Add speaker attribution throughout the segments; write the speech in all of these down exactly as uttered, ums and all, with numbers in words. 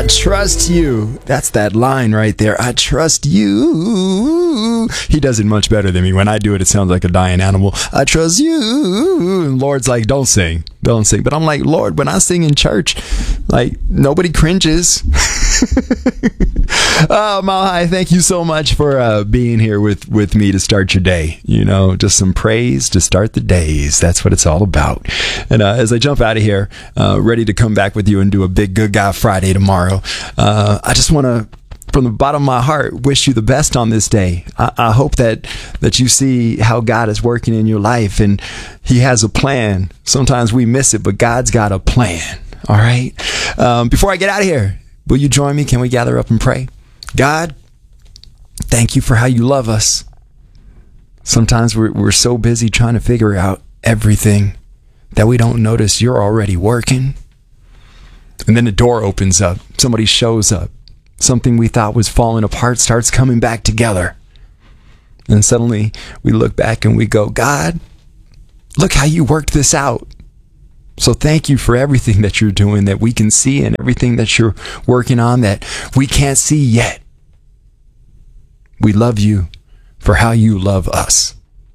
Speaker 1: I trust you. That's that line right there. I trust you. He does it much better than me. When I do it, it sounds like a dying animal. I trust you. And Lord's like, don't sing. Don't sing. But I'm like, Lord, when I sing in church, like, nobody cringes. Oh, Mile High, thank you so much for uh, being here with, with me to start your day. You know, just some praise to start the days. That's what it's all about. And uh, as I jump out of here, uh, ready to come back with you and do a big Good Guy Friday tomorrow, uh, I just want to, from the bottom of my heart, wish you the best on this day. I, I hope that, that you see how God is working in your life and He has a plan. Sometimes we miss it, but God's got a plan. All right. Um, before I get out of here, will you join me? Can we gather up and pray? God, thank you for how you love us. Sometimes we're, we're so busy trying to figure out everything that we don't notice you're already working. And then the door opens up. Somebody shows up. Something we thought was falling apart starts coming back together. And suddenly we look back and we go, God, look how you worked this out. So thank you for everything that you're doing that we can see and everything that you're working on that we can't see yet. We love you for how you love us,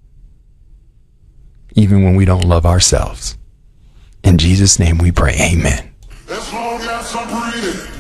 Speaker 1: even when we don't love ourselves. In Jesus' name we pray, amen.
Speaker 2: As long as I'm breathing.